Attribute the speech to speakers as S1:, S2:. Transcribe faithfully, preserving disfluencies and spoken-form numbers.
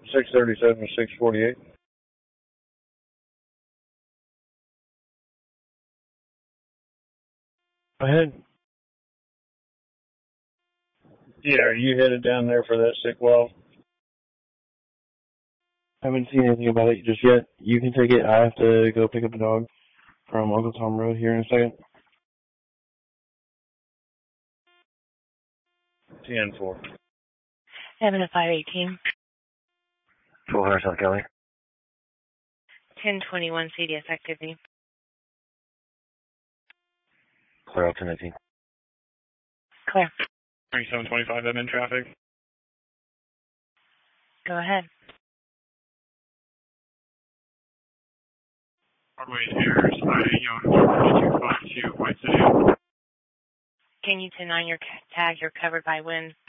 S1: six thirty-seven to six forty-eight. Go ahead. Yeah, are you headed down there for that sick well? I haven't seen anything about it just yet. You can take it. I have to go pick up a dog from Uncle Tom Road here in a second. ten four.
S2: seven to five eighteen.
S3: Full Hunter, South Kelly.
S2: ten twenty-one C D S activity.
S3: Clear out ten eighteen.
S2: Clear.
S4: thirty-seven twenty-five, I'm in traffic.
S2: Go ahead.
S4: Broadway Airs, I Young two five two, White City.
S2: Can you ten nine your tag? You're covered by wind.